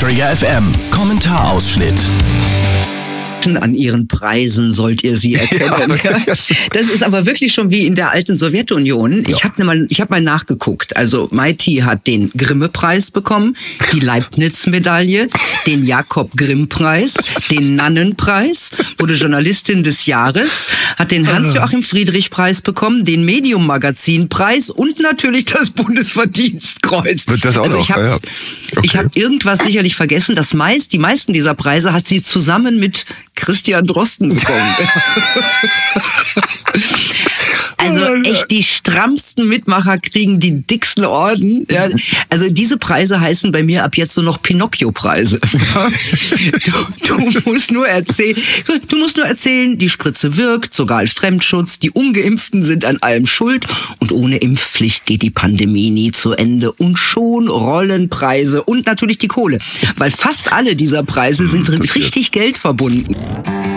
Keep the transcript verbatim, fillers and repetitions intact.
Trigger F M. Kommentarausschnitt. An ihren Preisen sollt ihr sie erkennen. Ja, das ist aber wirklich schon wie in der alten Sowjetunion. Ja. Ich habe mal, ich hab mal nachgeguckt. Also Maiti hat den Grimme-Preis bekommen, die Leibniz-Medaille, den Jakob-Grimm-Preis, den Nannen-Preis, wurde Journalistin des Jahres, hat den Hans-Joachim-Friedrich-Preis bekommen, den Medium-Magazin-Preis und natürlich das Bundesverdienstkreuz. Wird das auch also ich noch? habe Ja. Okay. ich hab irgendwas sicherlich vergessen. Das meist, die meisten dieser Preise hat sie zusammen mit Christian Drosten bekommen. Also echt die strammsten Mitmacher kriegen die dicksten Orden. Ja, also diese Preise heißen bei mir ab jetzt nur noch Pinocchio-Preise. Du, du musst nur erzählen, du musst nur erzählen, die Spritze wirkt, sogar als Fremdschutz, die Ungeimpften sind an allem schuld und ohne Impfpflicht geht die Pandemie nie zu Ende und schon rollen Preise und natürlich die Kohle. Weil fast alle dieser Preise sind richtig Geld verbunden.